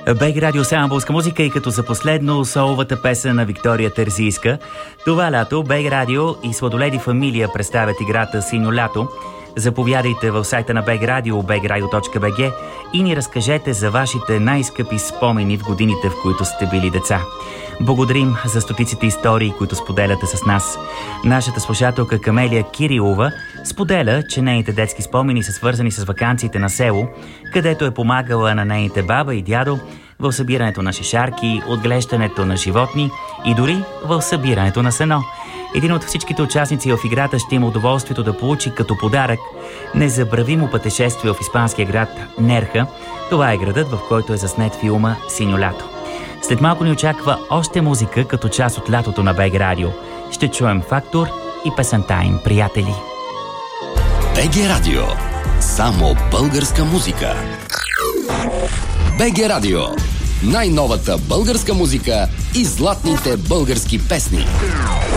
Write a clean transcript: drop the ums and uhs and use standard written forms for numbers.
БГ Радио само българска музика и като за последно соловата песен на Виктория Терзийска. Това лято БГ Радио и Сладоледи Фамилия представят играта Синьо лято. Заповядайте в сайта на БГ Радио, bgradio.bg и ни разкажете за вашите най-скъпи спомени в годините, в които сте били деца. Благодарим за стотиците истории, които споделяте с нас. Нашата слушателка Камелия Кирилова споделя, че нейните детски спомени са свързани с ваканциите на село, където е помагала на нейните баба и дядо в събирането на шишарки, отглеждането на животни и дори в събирането на сено. Един от всичките участници в играта ще има удоволствието да получи като подарък незабравимо пътешествие в испанския град Нерха. Това е градът, в който е заснет филма Синьо лято. След малко ни очаква още музика като част от лятото на БГ Радио. Ще чуем Фактор и песента им "Приятели". БГ Радио. Само българска музика. БГ Радио. Най-новата българска музика и златните български песни.